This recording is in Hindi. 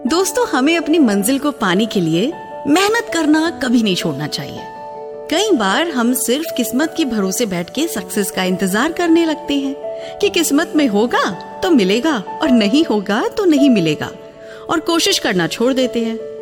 दोस्तों, हमें अपनी मंजिल को पाने के लिए मेहनत करना कभी नहीं छोड़ना चाहिए। कई बार हम सिर्फ किस्मत के भरोसे बैठ के सक्सेस का इंतजार करने लगते हैं कि किस्मत में होगा तो मिलेगा और नहीं होगा तो नहीं मिलेगा, और कोशिश करना छोड़ देते हैं।